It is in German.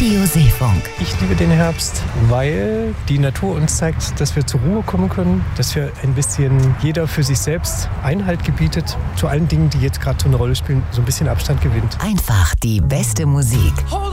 Radio Seefunk. Ich liebe den Herbst, weil die Natur uns zeigt, dass wir zur Ruhe kommen können, dass wir ein bisschen jeder für sich selbst Einhalt gebietet, zu allen Dingen, die jetzt gerade so eine Rolle spielen, so ein bisschen Abstand gewinnt. Einfach die beste Musik.